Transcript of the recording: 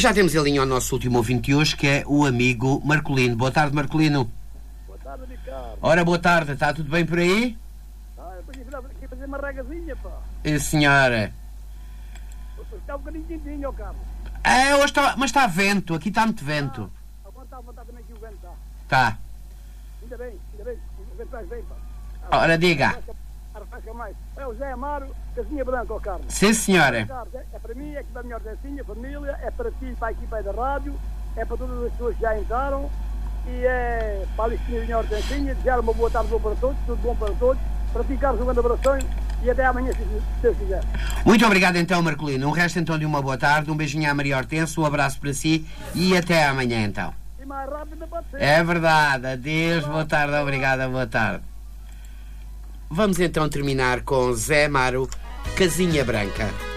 já temos em linha o nosso último ouvinte de hoje, que é o amigo Marcolino. Boa tarde, Marcolino. Boa tarde, Ricardo. Ora, boa tarde. Está tudo bem por aí? Eu vim aqui fazer uma regazinha, pá. Senhora. Está um bocadinho quentinho, ó Carlos. Hoje está... Mas está vento. Aqui está muito vento. Agora está também aqui o vento, está. Está. Ainda bem. O vento faz bem, pá. Ora, diga. Arrefasca mais. É o Zé Amaro, casinha branca, ó Carlos. Sim, senhora. Ricardo, é para mim, é que da minha ordencinha, família, é para ti, para a equipa da rádio, é para todas as pessoas que já entraram, e é para a listinha da minha ordencinha, desejar uma boa tarde para todos, tudo bom para todos, para ti, Carlos, um grande abração, e até amanhã, se Deus quiser. Muito obrigado então, Marcolino. Um resto então de uma boa tarde, um beijinho à Maria Hortense, um abraço para si e até amanhã então. E mais rápido pode ser. É verdade. Adeus, boa tarde, obrigada, boa tarde. Vamos então terminar com Zé Amaro, Casinha Branca.